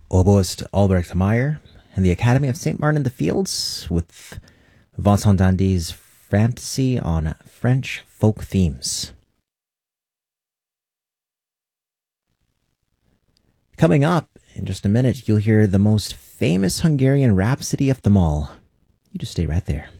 Oboist Albrecht Meyer, and the Academy of St. Martin in the Fields with Vincent Dandy's Fantasy on French Folk Themes. Coming up in just a minute, you'll hear the most famous Hungarian rhapsody of them all. You just stay right there.